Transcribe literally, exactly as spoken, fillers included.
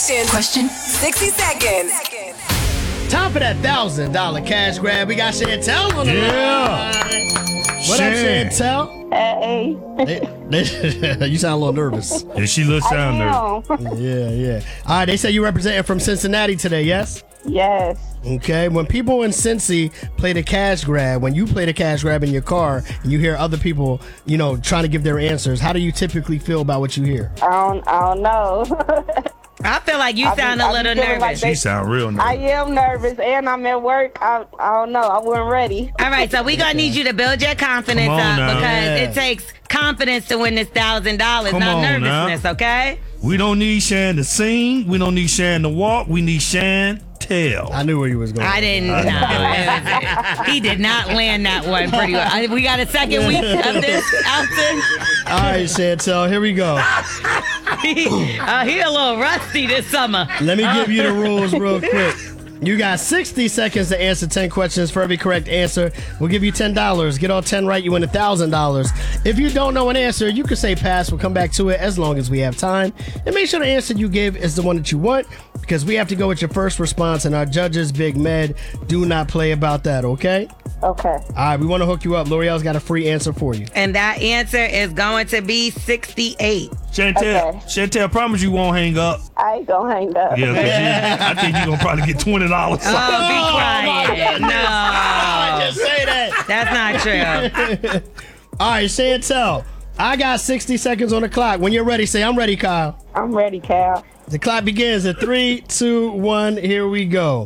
question. Question. sixty seconds. Time for that one thousand dollars cash grab. We got Chantel on the Yeah. line. What up, Chantel? Hey. They- they- you sound a little nervous. Yeah, she looks sound nervous. I am. Yeah, yeah. All right, they say you representing from Cincinnati today, yes? Yes. Okay, when people in Cincy play the cash grab, when you play the cash grab in your car and you hear other people, you know, trying to give their answers, how do you typically feel about what you hear? I don't, I don't know. I feel like you I be- sound I a be little feeling nervous. like She sound real I nervous. am nervous and I'm at work. I, I don't know. I wasn't ready. All right, so we gonna need you to build your confidence Come on up now. because Yeah. it takes confidence to win this thousand dollars, Come not on now. nervousness. Okay? We don't need Shan to sing. We don't need Shan to walk. We need Shan tell. I knew where you was going. I didn't know. It was- he did not land that one pretty well. I- We got a second week of this out there. All right, Chantel, here we go. He, uh, he a little rusty this summer. Let me give you the rules real quick. You got sixty seconds to answer ten questions. For every correct answer, we'll give you ten dollars. Get all ten right, you win one thousand dollars. If you don't know an answer, you can say pass. We'll come back to it as long as we have time. And make sure the answer you give is the one that you want because we have to go with your first response, and our judges, Big Med, do not play about that, okay? Okay. All right, we want to hook you up. L'Oreal's got a free answer for you. And that answer is going to be sixty-eight. Chantel, Okay. Chantel, promise you won't hang up. I ain't gonna hang up. Yeah, 'cause you- I think you're going to probably get twenty dollars. Oh, be quiet. No. Just say that. That's not true. All right, Chantel, I got sixty seconds on the clock. When you're ready, say, I'm ready, Kyle. I'm ready, Cal. The clock begins at three, two, one. Here we go.